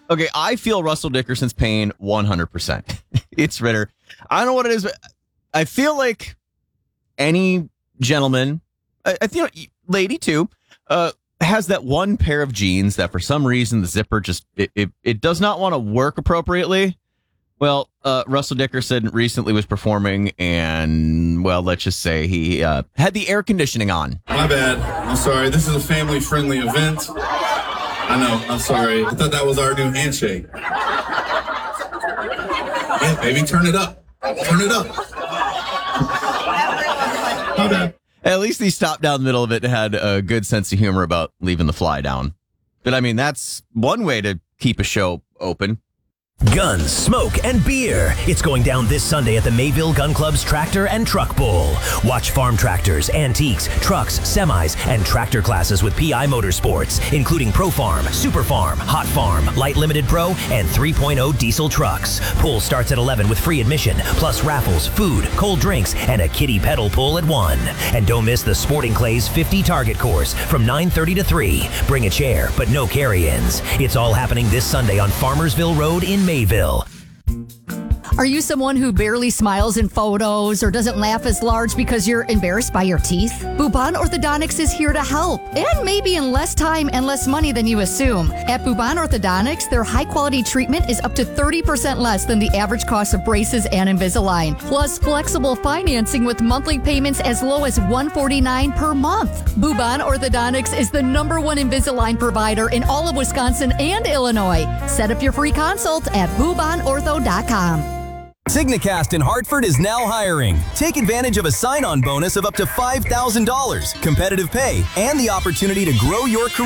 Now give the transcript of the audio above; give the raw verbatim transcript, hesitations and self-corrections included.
Okay, I feel Russell Dickerson's pain one hundred percent. It's Ritter. I don't know what it is, but I feel like any gentleman, I, I think, you know, lady too, uh, has that one pair of jeans that for some reason the zipper just, it, it, it does not want to work appropriately. Well, uh, Russell Dickerson recently was performing and, well, let's just say he uh, had the air conditioning on. My bad. I'm sorry. This is a family-friendly event. I know. I'm sorry. I thought that was our new handshake. Yeah, baby, turn it up. Turn it up. My bad. At least he stopped down the middle of it and had a good sense of humor about leaving the fly down. But, I mean, that's one way to keep a show open. Guns, smoke, and beer. It's going down this Sunday at the Mayville Gun Club's Tractor and Truck Bowl. Watch farm tractors, antiques, trucks, semis, and tractor classes with P I Motorsports, including Pro Farm, Super Farm, Hot Farm, Light Limited Pro, and three point oh diesel trucks. Pool starts at eleven with free admission, plus raffles, food, cold drinks, and a kiddie pedal pull at one. And don't miss the Sporting Clays fifty target course from nine thirty to three. Bring a chair, but no carry-ins. It's all happening this Sunday on Farmersville Road in Mayville. Are you someone who barely smiles in photos or doesn't laugh as large because you're embarrassed by your teeth? Bouban Orthodontics is here to help, and maybe in less time and less money than you assume. At Bouban Orthodontics, their high-quality treatment is up to thirty percent less than the average cost of braces and Invisalign, plus flexible financing with monthly payments as low as one hundred forty-nine dollars per month. Bouban Orthodontics is the number one Invisalign provider in all of Wisconsin and Illinois. Set up your free consult at bouban ortho dot com. Signacast in Hartford is now hiring. Take advantage of a sign-on bonus of up to five thousand dollars, competitive pay, and the opportunity to grow your career.